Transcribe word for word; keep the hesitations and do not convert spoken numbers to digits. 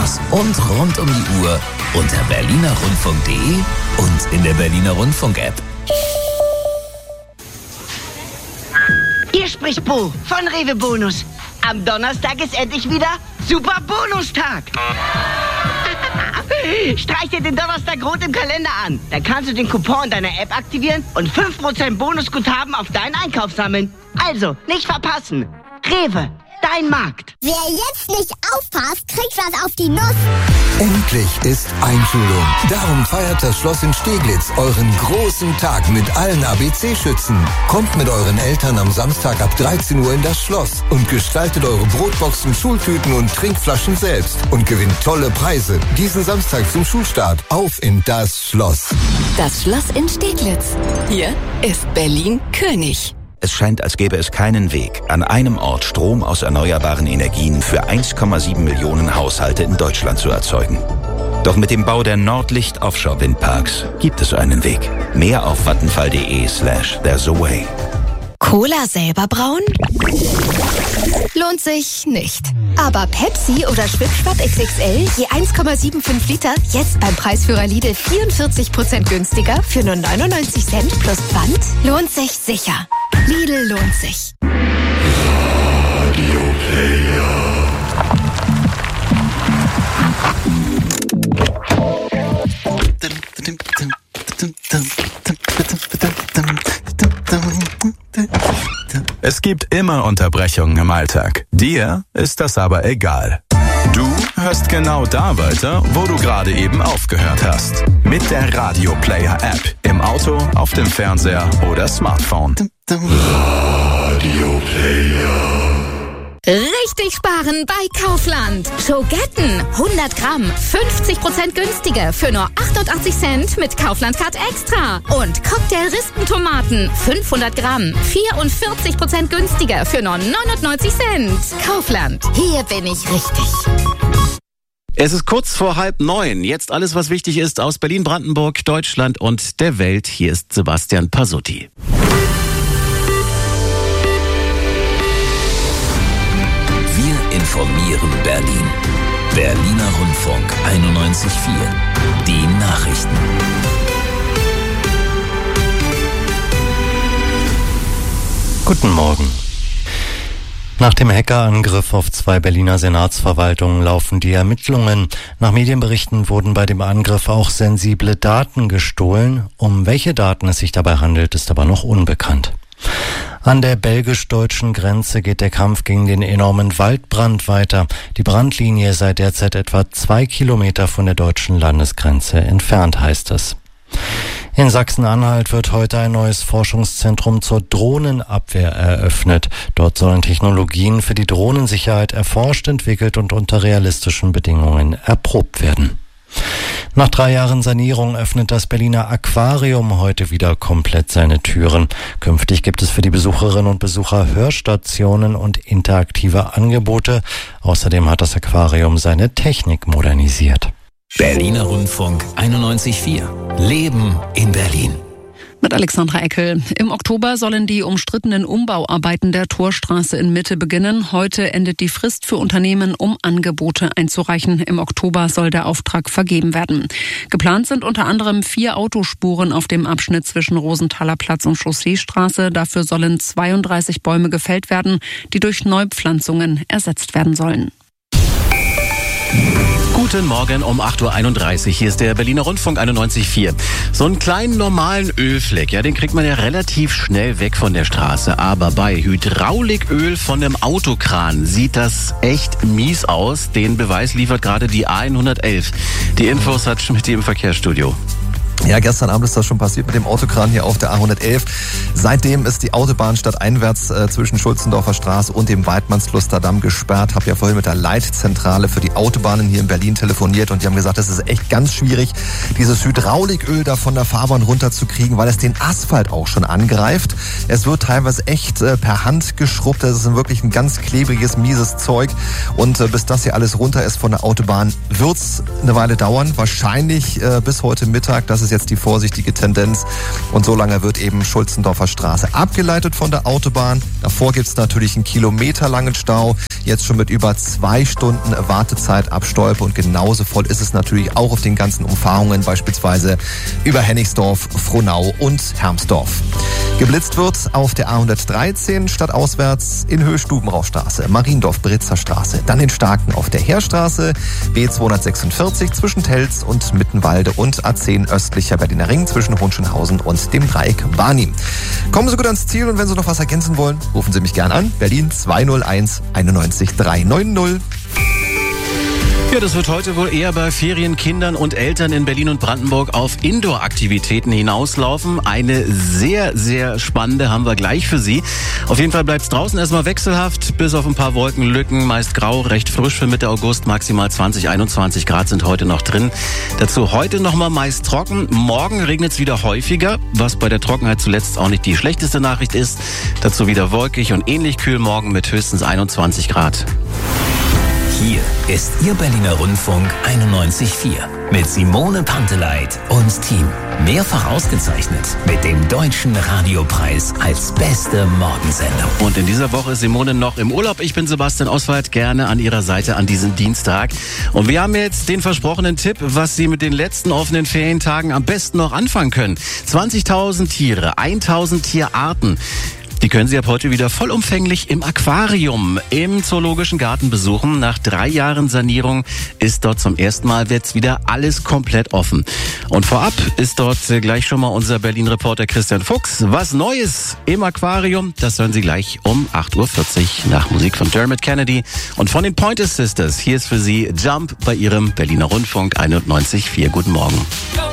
kostenlos und rund um die Uhr unter berliner rundfunk punkt de und in der Berliner Rundfunk-App. Hier spricht Bo von Rewe Bonus. Am Donnerstag ist endlich wieder Super Bonustag. Streich dir den Donnerstag rot im Kalender an. Da kannst du den Coupon in deiner App aktivieren und fünf Prozent Bonusguthaben auf deinen Einkauf sammeln. Also, nicht verpassen. Rewe, dein Markt. Wer jetzt nicht aufpasst, kriegt was auf die Nuss. Endlich ist Einschulung. Darum feiert das Schloss in Steglitz euren großen Tag mit allen A B C-Schützen. Kommt mit euren Eltern am Samstag ab dreizehn Uhr in das Schloss und gestaltet eure Brotboxen, Schultüten und Trinkflaschen selbst und gewinnt tolle Preise. Diesen Samstag zum Schulstart. Auf in das Schloss. Das Schloss in Steglitz. Hier ist Berlin König. Es scheint, als gäbe es keinen Weg, an einem Ort Strom aus erneuerbaren Energien für eins Komma sieben Millionen Haushalte in Deutschland zu erzeugen. Doch mit dem Bau der Nordlicht Offshore Windparks gibt es einen Weg. Mehr auf vattenfall.de slash there's a way. Cola selber brauen? Lohnt sich nicht. Aber Pepsi oder Schwipschwapp X X L je eins Komma fünfundsiebzig Liter jetzt beim Preisführer Lidl vierundvierzig Prozent günstiger für nur neunundneunzig Cent plus Pfand? Lohnt sich sicher. Lidl lohnt sich. Radio Player. Es gibt immer Unterbrechungen im Alltag. Dir ist das aber egal. Du hörst genau da weiter, wo du gerade eben aufgehört hast. Mit der Radio Player App. Im Auto, auf dem Fernseher oder Smartphone. Radio Player. Richtig sparen bei Kaufland. Schogetten, hundert Gramm, fünfzig Prozent günstiger für nur achtundachtzig Cent mit Kaufland Card Extra. Und Cocktail-Rispentomaten, fünfhundert Gramm, vierundvierzig Prozent günstiger für nur neunundneunzig Cent. Kaufland, hier bin ich richtig. Es ist kurz vor halb neun. Jetzt alles, was wichtig ist aus Berlin, Brandenburg, Deutschland und der Welt. Hier ist Sebastian Pasutti. Wir informieren Berlin. Berliner Rundfunk einundneunzig Komma vier. Die Nachrichten. Guten Morgen. Nach dem Hackerangriff auf zwei Berliner Senatsverwaltungen laufen die Ermittlungen. Nach Medienberichten wurden bei dem Angriff auch sensible Daten gestohlen. Um welche Daten es sich dabei handelt, ist aber noch unbekannt. An der belgisch-deutschen Grenze geht der Kampf gegen den enormen Waldbrand weiter. Die Brandlinie sei derzeit etwa zwei Kilometer von der deutschen Landesgrenze entfernt, heißt es. In Sachsen-Anhalt wird heute ein neues Forschungszentrum zur Drohnenabwehr eröffnet. Dort sollen Technologien für die Drohnensicherheit erforscht, entwickelt und unter realistischen Bedingungen erprobt werden. Nach drei Jahren Sanierung öffnet das Berliner Aquarium heute wieder komplett seine Türen. Künftig gibt es für die Besucherinnen und Besucher Hörstationen und interaktive Angebote. Außerdem hat das Aquarium seine Technik modernisiert. Berliner Rundfunk einundneunzig Komma vier. Leben in Berlin. Mit Alexandra Eckel. Im Oktober sollen die umstrittenen Umbauarbeiten der Torstraße in Mitte beginnen. Heute endet die Frist für Unternehmen, um Angebote einzureichen. Im Oktober soll der Auftrag vergeben werden. Geplant sind unter anderem vier Autospuren auf dem Abschnitt zwischen Rosenthaler Platz und Chausseestraße. Dafür sollen zweiunddreißig Bäume gefällt werden, die durch Neupflanzungen ersetzt werden sollen. Guten Morgen um acht Uhr einunddreißig. Hier ist der Berliner Rundfunk einundneunzig Komma vier. So einen kleinen normalen Ölfleck, ja, den kriegt man ja relativ schnell weg von der Straße. Aber bei Hydrauliköl von einem Autokran sieht das echt mies aus. Den Beweis liefert gerade die A hundertelf. Die Infos hat Schmidt im Verkehrsstudio. Ja, gestern Abend ist das schon passiert mit dem Autokran hier auf der A hundertelf. Seitdem ist die Autobahn stadteinwärts äh, zwischen Schulzendorfer Straße und dem Weidmannsluster Damm gesperrt. Hab ja vorhin mit der Leitzentrale für die Autobahnen hier in Berlin telefoniert und die haben gesagt, es ist echt ganz schwierig, dieses Hydrauliköl da von der Fahrbahn runterzukriegen, weil es den Asphalt auch schon angreift. Es wird teilweise echt äh, per Hand geschrubbt. Das ist wirklich ein ganz klebriges, mieses Zeug. Und äh, bis das hier alles runter ist von der Autobahn, wird's eine Weile dauern. Wahrscheinlich äh, bis heute Mittag, dass es ist jetzt die vorsichtige Tendenz. Und so lange wird eben Schulzendorfer Straße abgeleitet von der Autobahn. Davor gibt es natürlich einen kilometerlangen Stau. Jetzt schon mit über zwei Stunden Wartezeit ab Stolpe. Und genauso voll ist es natürlich auch auf den ganzen Umfahrungen, beispielsweise über Hennigsdorf, Frohnau und Hermsdorf. Geblitzt wird auf der A hundertdreizehn stadtauswärts in Höhe Stubenrauchstraße, Mariendorf-Britzer Straße, dann in Starken auf der Heerstraße, B zweihundertsechsundvierzig zwischen Telz und Mittenwalde und A zehn östlicher Berliner Ring zwischen Hohenschönhausen und dem Dreieck Barnim. Kommen Sie gut ans Ziel und wenn Sie noch was ergänzen wollen, rufen Sie mich gern an. Berlin zwei null eins einundneunzig dreihundertneunzig. Ja, das wird heute wohl eher bei Ferienkindern und Eltern in Berlin und Brandenburg auf Indoor-Aktivitäten hinauslaufen. Eine sehr, sehr spannende haben wir gleich für Sie. Auf jeden Fall bleibt es draußen erstmal wechselhaft, bis auf ein paar Wolkenlücken, meist grau, recht frisch für Mitte August, maximal zwanzig, einundzwanzig Grad sind heute noch drin. Dazu heute nochmal meist trocken, morgen regnet es wieder häufiger, was bei der Trockenheit zuletzt auch nicht die schlechteste Nachricht ist. Dazu wieder wolkig und ähnlich kühl morgen mit höchstens einundzwanzig Grad. Hier ist Ihr Berliner Rundfunk einundneunzig Komma vier mit Simone Panteleit und Team. Mehrfach ausgezeichnet mit dem Deutschen Radiopreis als beste Morgensendung. Und in dieser Woche ist Simone noch im Urlaub. Ich bin Sebastian Oswald, gerne an ihrer Seite an diesem Dienstag. Und wir haben jetzt den versprochenen Tipp, was Sie mit den letzten offenen Ferientagen am besten noch anfangen können. zwanzigtausend Tiere, tausend Tierarten. Die können Sie ab heute wieder vollumfänglich im Aquarium im Zoologischen Garten besuchen. Nach drei Jahren Sanierung ist dort zum ersten Mal jetzt wieder alles komplett offen. Und vorab ist dort gleich schon mal unser Berlin-Reporter Christian Fuchs. Was Neues im Aquarium, das hören Sie gleich um acht Uhr vierzig nach Musik von Dermot Kennedy und von den Pointer Sisters. Hier ist für Sie Jump bei Ihrem Berliner Rundfunk einundneunzig Komma vier. Guten Morgen.